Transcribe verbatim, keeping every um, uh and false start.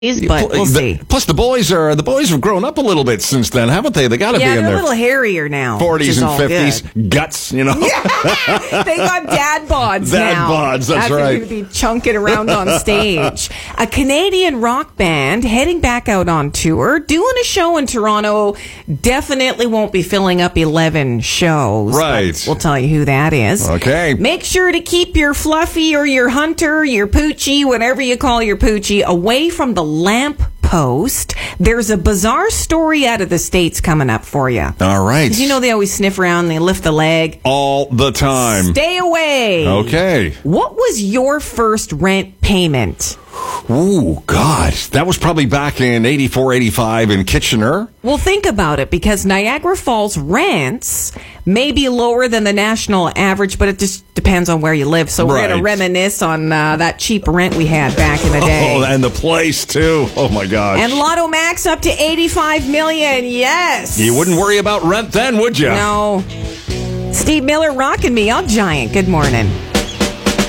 but we'll see. Plus, the boys are the boys have grown up a little bit since then, haven't they? They got to yeah, be in they're their a little hairier now. forties and fifties, good. guts, you know. Yeah, they got dad bods dad now. bods, that's After right. You'd be chunking around on stage. A Canadian rock band heading back out on tour, doing a show in Toronto. Definitely won't be filling up eleven shows. Right. We'll tell you who that is. Okay. Make sure to keep your Fluffy or your Hunter, your Poochie, whatever you call your Poochie, away from the lamp post. There's a bizarre story out of the States coming up for you. All right. You know they always sniff around and they lift the leg. All the time. Stay away. Okay. What was your first rent payment? Ooh, God. That was probably back in eighty-four, eighty-five in Kitchener. Well, think about it, because Niagara Falls rents may be lower than the national average, but it just depends on where you live. So we're Right. going to reminisce on uh, that cheap rent we had back in the day. Oh, and the place, too. Oh, my gosh. And Lotto Max up to eighty-five million. Yes. You wouldn't worry about rent then, would you? No. Steve Miller rocking me. I'm Giant. Good morning.